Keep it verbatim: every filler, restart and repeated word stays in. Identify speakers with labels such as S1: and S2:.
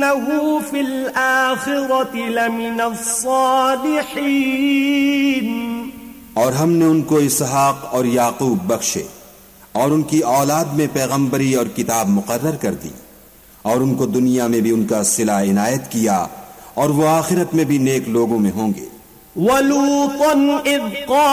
S1: इन्नहु fill आखिरति लमिनस सालिहीन।
S2: और हमने उनको इसहाक और याकूब बख्शे और उनकी औलाद में पैगंबरी और किताब मुकर्रर कर दी, और उनको दुनिया में भी उनका सिला इनायत किया, और वो आखिरत में भी नेक लोगों में होंगे।
S1: वलूतन इज़